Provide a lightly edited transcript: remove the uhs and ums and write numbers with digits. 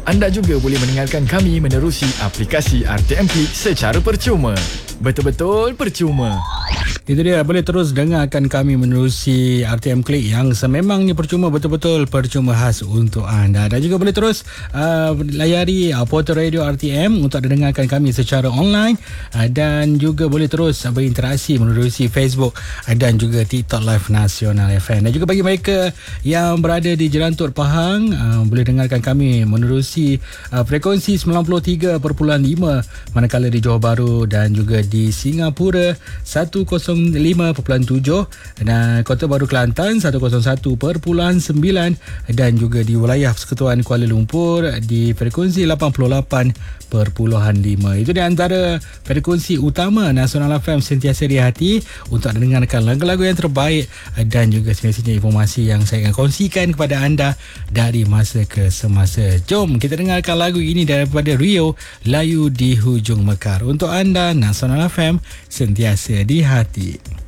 Anda juga boleh mendengarkan kami menerusi aplikasi RTM Klik secara percuma. Betul-betul percuma. Itu dia, boleh terus dengarkan kami menerusi RTM Klik yang sememangnya percuma, betul-betul percuma khas untuk anda. Dan juga boleh terus layari portal radio RTM untuk dengarkan kami secara online, dan juga boleh terus berinteraksi menerusi Facebook dan juga TikTok Live Nasional FM. Dan juga bagi mereka yang berada di Jerantur Pahang, boleh dengarkan kami menerusi frekuensi 93.5, manakala di Johor Bahru dan juga di Singapura 105.7, dan Kota Baru Kelantan 101.9, dan juga di wilayah Persekutuan Kuala Lumpur di frekuensi 88.5. Itu di antara frekuensi utama Nasional FM sentiasa di hati untuk dengarkan lagu-lagu yang terbaik dan juga seterusnya informasi yang saya akan kongsikan kepada anda dari masa ke semasa. Jom kita dengarkan lagu ini daripada Rio, Layu di Hujung Mekar. Untuk anda, Nasional FM sentiasa di hati.